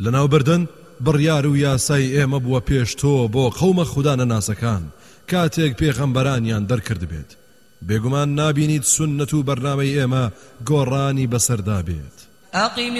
لەناوبردن بڕیار و یاسای ئێمە بووە پێش تۆ بۆ قەومە خوددا نەناسەکان کاتێک پێغەمبەرانیان دەرکرد بێت بێگومان نابینیت سنەت و بەرنامەی ئێمە گۆڕانی بەسەردا بێت.